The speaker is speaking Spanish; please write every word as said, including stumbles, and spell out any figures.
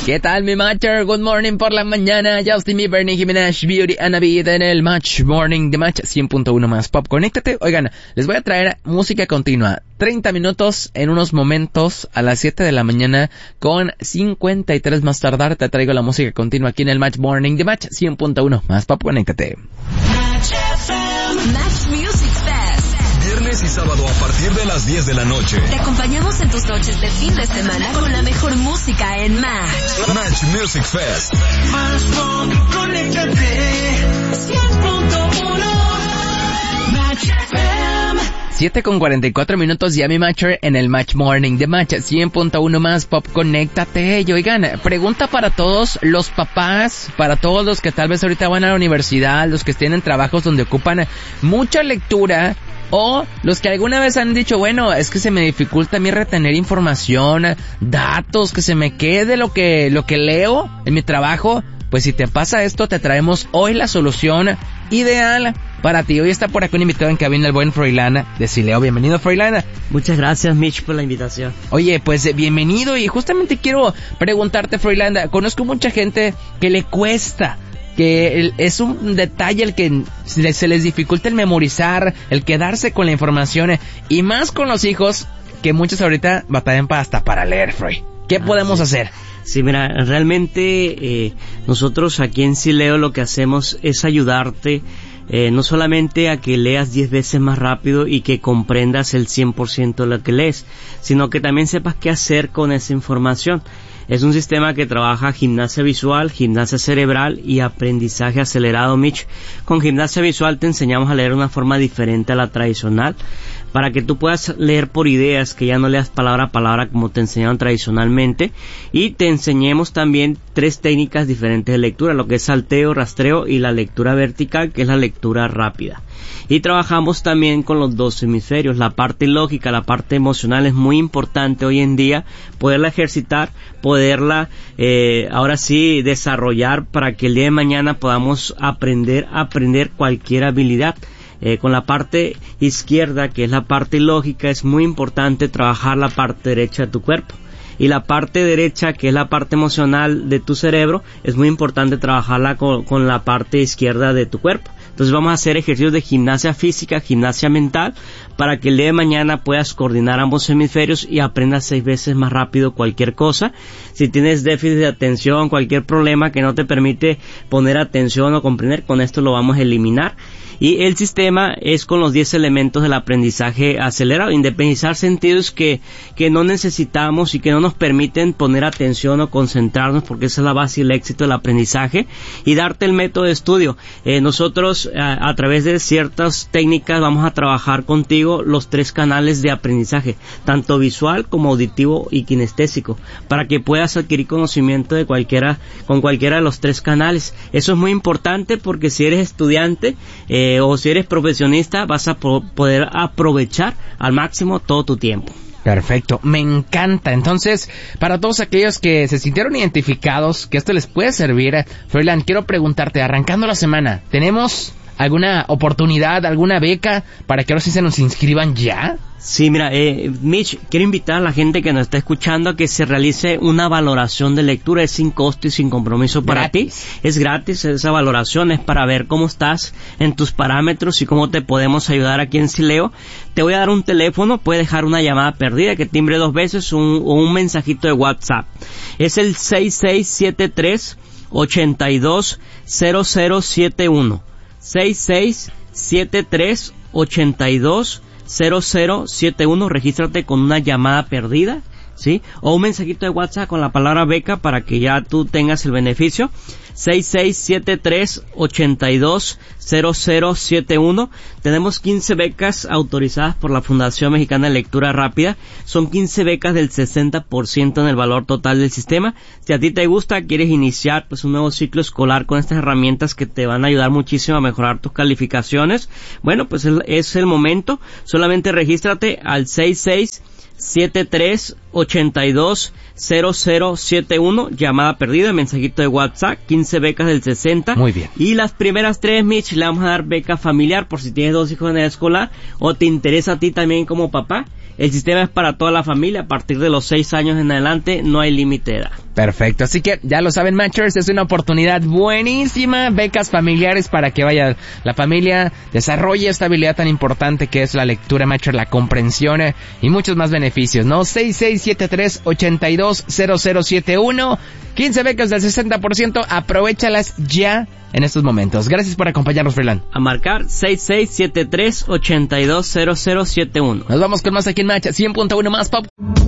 ¿Qué tal, mi matcher? Good morning por la mañana. Justin Bieber, Nicki Minaj, Beauty and a Beat en el Match Morning de Match cien punto uno más Pop. Conéctate. Oigan, les voy a traer música continua. treinta minutos en unos momentos a las siete de la mañana con cincuenta y tres más tardar. Te traigo la música continua aquí en el Match Morning de Match cien punto uno más Pop. Conéctate. Match Music Fest. Viernes y sábado a partir de las diez de la noche. Te acompañamos en tus noches de fin de semana con la mejor música en Match. Match Music Fest. Más Pop, conéctate. cien punto uno Match F M. siete con cuarenta y cuatro minutos ya, mi Matcher, en el Match Morning de Match cien punto uno más Pop. Conéctate. Y oigan, pregunta para todos los papás, para todos los que tal vez ahorita van a la universidad, los que tienen trabajos donde ocupan mucha lectura, o los que alguna vez han dicho, bueno, es que se me dificulta a mí retener información, datos, que se me quede lo que, lo que leo en mi trabajo. Pues si te pasa esto, te traemos hoy la solución ideal para ti. Hoy está por acá un invitado en cabina, el buen Froilán de Sileo. Bienvenido, Froilán. Muchas gracias, Mitch, por la invitación. Oye, pues bienvenido, y justamente quiero preguntarte, Froilán, conozco mucha gente que le cuesta, que es un detalle el que se les dificulta el memorizar, el quedarse con la información, y más con los hijos, que muchos ahorita batallan para, hasta para leer, Freud. ¿Qué ah, podemos sí. hacer? Sí, mira, realmente eh, nosotros aquí en Sileo lo que hacemos es ayudarte eh, no solamente a que leas diez veces más rápido y que comprendas el cien por ciento de lo que lees, sino que también sepas qué hacer con esa información. Es un sistema que trabaja gimnasia visual, gimnasia cerebral y aprendizaje acelerado, Mitch. Con gimnasia visual te enseñamos a leer de una forma diferente a la tradicional, para que tú puedas leer por ideas, que ya no leas palabra a palabra como te enseñaron tradicionalmente, y te enseñemos también tres técnicas diferentes de lectura, lo que es salteo, rastreo y la lectura vertical, que es la lectura rápida. Y trabajamos también con los dos hemisferios, la parte lógica, la parte emocional es muy importante hoy en día, poderla ejercitar, poderla eh, ahora sí desarrollar para que el día de mañana podamos aprender, aprender cualquier habilidad. Eh, con la parte izquierda, que es la parte lógica, es muy importante trabajar la parte derecha de tu cuerpo. Y la parte derecha, que es la parte emocional de tu cerebro, es muy importante trabajarla con, con la parte izquierda de tu cuerpo. Entonces vamos a hacer ejercicios de gimnasia física, gimnasia mental, para que el día de mañana puedas coordinar ambos hemisferios y aprendas seis veces más rápido cualquier cosa. Si tienes déficit de atención, cualquier problema que no te permite poner atención o comprender, con esto lo vamos a eliminar. Y el sistema es con los diez elementos del aprendizaje acelerado, independizar sentidos que, que no necesitamos y que no nos permiten poner atención o concentrarnos, porque esa es la base y el éxito del aprendizaje, y darte el método de estudio. Eh, nosotros a, a través de ciertas técnicas vamos a trabajar contigo los tres canales de aprendizaje, tanto visual como auditivo y kinestésico, para que puedas adquirir conocimiento de cualquiera, con cualquiera de los tres canales. Eso es muy importante, porque si eres estudiante, eh, o si eres profesionista, vas a po- poder aprovechar al máximo todo tu tiempo. Perfecto, me encanta. Entonces, para todos aquellos que se sintieron identificados, que esto les puede servir, Froilán, quiero preguntarte, arrancando la semana, ¿tenemos alguna oportunidad, alguna beca para que ahora sí se nos inscriban ya? Sí, mira, eh, Mitch, quiero invitar a la gente que nos está escuchando a que se realice una valoración de lectura. Es sin costo y sin compromiso para gratis. ti. Es gratis, esa valoración es para ver cómo estás en tus parámetros y cómo te podemos ayudar aquí en Sileo. Te voy a dar un teléfono, puedes dejar una llamada perdida que timbre dos veces, un, o un mensajito de WhatsApp. Es el seis seis siete tres, ocho dos, cero cero siete uno. seis seis siete tres, ocho dos, cero cero siete uno. Regístrate con una llamada perdida, ¿sí? O un mensajito de WhatsApp con la palabra beca para que ya tú tengas el beneficio. seis seis siete tres, ocho dos, cero cero siete uno. Tenemos quince becas autorizadas por la Fundación Mexicana de Lectura Rápida. Son quince becas del sesenta por ciento en el valor total del sistema. Si a ti te gusta, quieres iniciar pues un nuevo ciclo escolar con estas herramientas que te van a ayudar muchísimo a mejorar tus calificaciones, bueno, pues es el momento. Solamente regístrate al seis seis siete tres, ocho dos, cero cero siete uno, llamada perdida, mensajito de WhatsApp, quince becas del sesenta. Muy bien. Y las primeras tres, Mitch, le vamos a dar beca familiar por si tienes dos hijos en edad escolar o te interesa a ti también como papá. El sistema es para toda la familia, a partir de los seis años en adelante no hay límite de edad. Perfecto, así que ya lo saben, Matchers, es una oportunidad buenísima, becas familiares para que vaya la familia, desarrolle esta habilidad tan importante que es la lectura, Matcher, la comprensión eh, y muchos más beneficios, ¿no? seis seis siete tres, ocho dos cero cero siete uno, quince becas del sesenta por ciento, aprovéchalas ya en estos momentos. Gracias por acompañarnos, Freeland. A marcar seis seis siete tres, ocho dos cero cero siete uno. Nos vamos con más aquí en Match, cien punto uno más Pop.